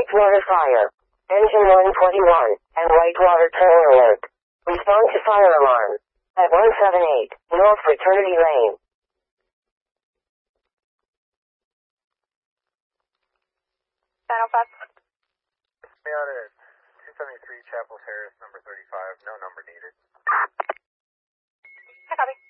Whitewater fire. Engine 141, and Whitewater turn alert. Respond to fire alarm. At 178, North Fraternity Lane. Final thoughts? Stay out at 273 Chapel Terrace, number 35. No number needed. I copy.